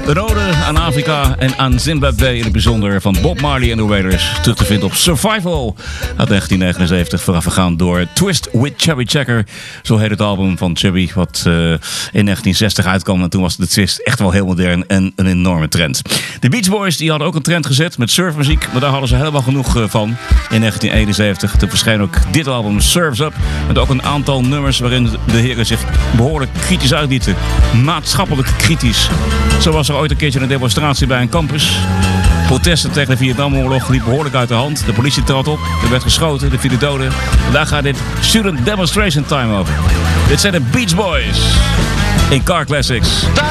Een ode aan Afrika en aan Zimbabwe in het bijzonder van Bob Marley en de Wailers. Terug te vinden op Survival uit 1979. Voorafgegaan door Twist with Chubby Checker. Zo heet het album van Chubby wat in 1960 uitkwam. En toen was de twist echt wel heel modern en een enorme trend. De Beach Boys die hadden ook een trend gezet met surfmuziek. Maar daar hadden ze helemaal genoeg van in 1971. Toen verscheen ook dit album Surf's Up. Met ook een aantal nummers waarin de heren zich behoorlijk kritisch uitlieten. Maatschappelijk kritisch. Zo was er ooit een keertje een demonstratie bij een campus. Protesten tegen de Vietnamoorlog liep behoorlijk uit de hand. De politie trad op, er werd geschoten, er vielen doden. En daar gaat dit Student Demonstration Time over. Dit zijn de Beach Boys in Car Classics.